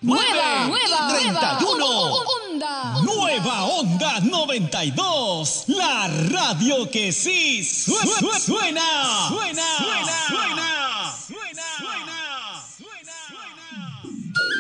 Nueva 31. Onda. Nueva Onda 92. La radio que sí suena.